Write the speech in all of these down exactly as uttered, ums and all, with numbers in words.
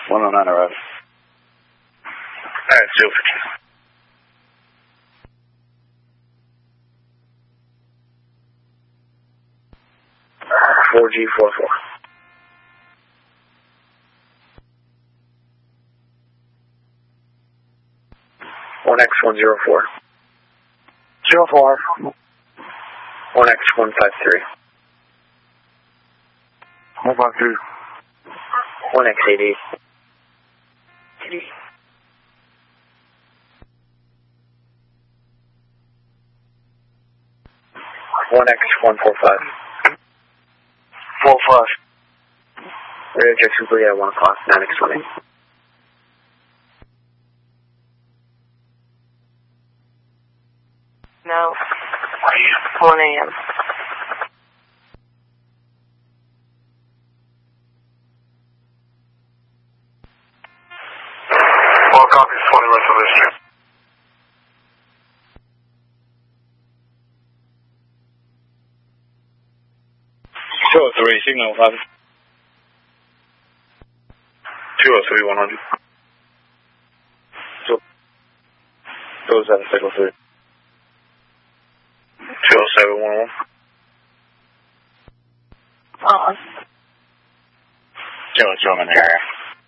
one oh nine arrived. Alright, zero fifteen. four G four four. one X one zero four. Zero four. one X one five three. One five three. one X eighty. one X one four five. Four five. Radio check simply at one o'clock, nine X twenty. No. one A M. All copies, twenty rest of this trip. two oh three, signal five. two oh three, one hundred. two oh seven, signal three. two oh seven, one oh one. Uh-uh. Joe, Joe, I'm in the area.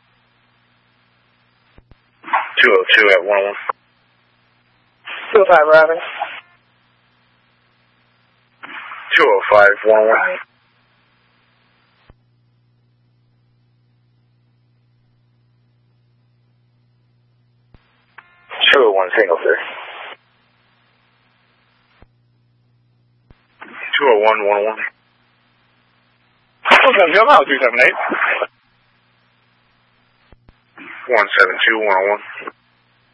two oh two at one oh one. two oh five, Robin. two oh five, one oh one. two oh one, signal three. two oh one, one oh one. Okay, come out, two seven eight. one seven two, one oh one.